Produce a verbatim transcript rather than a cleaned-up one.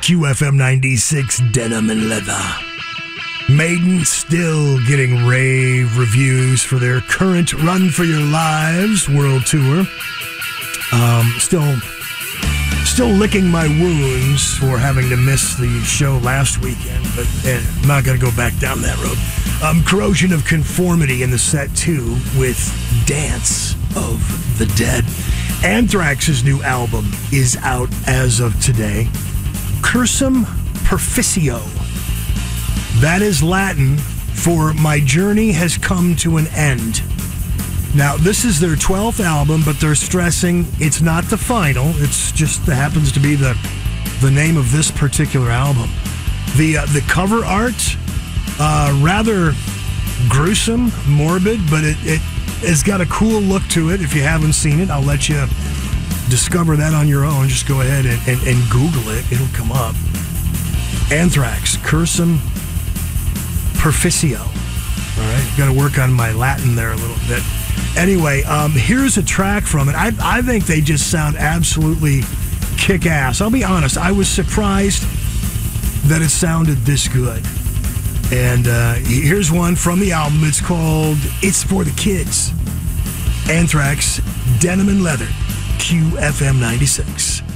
Q F M ninety-six, Denim and Leather. Maiden still getting rave reviews for their current Run for Your Lives world tour. Um, still, still licking my wounds for having to miss the show last weekend, but eh, I'm not going to go back down that road. Um, Corrosion of Conformity in the set two with Dance of the Dead. Anthrax's new album is out as of today. Cursum Perficio. That is Latin for My Journey Has Come to an End. Now, this is their twelfth album, but they're stressing it's not the final. It's just that happens to be the the name of this particular album. The uh, the cover art, uh, rather gruesome, morbid, but it, it has got a cool look to it. If you haven't seen it, I'll let you discover that on your own. Just go ahead and, and, and Google it. It'll come up. Anthrax, Cursum Perficio. All right, got to work on my Latin there a little bit. Anyway, um, here's a track from it. I, I think they just sound absolutely kick-ass. I'll be honest, I was surprised that it sounded this good. And uh, here's one from the album. It's called It's for the Kids. Anthrax, Denim and Leather, Q F M ninety-six.